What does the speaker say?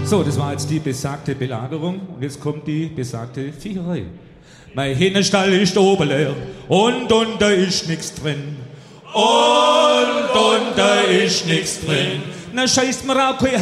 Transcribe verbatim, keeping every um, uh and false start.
So, das war jetzt die besagte Belagerung. Und jetzt kommt die besagte Viecherei. Mein Hühnerstall ist oben leer und unter ist nix drin. Und unter ist nix drin. Na scheißt mir auch kein